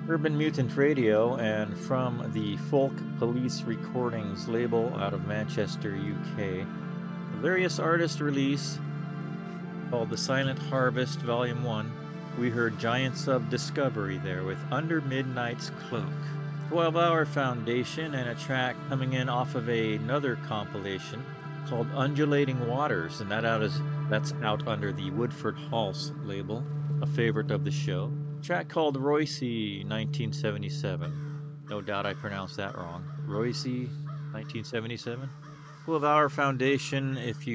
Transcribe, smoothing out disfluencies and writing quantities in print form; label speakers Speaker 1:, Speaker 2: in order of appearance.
Speaker 1: Urban Mutant Radio, and from the Folk Police Recordings label out of Manchester, UK. Hilarious artist release called The Silent Harvest Volume 1. We heard Giants of Discovery there with Under Midnight's Cloak. 12 Hour Foundation and a track coming in off of another compilation called Undulating Waters, and that's out under the Woodford Halse label, a favorite of the show. A track called Royce 1977. No doubt I pronounced that wrong. Royce 1977. 12 Hour Foundation, if you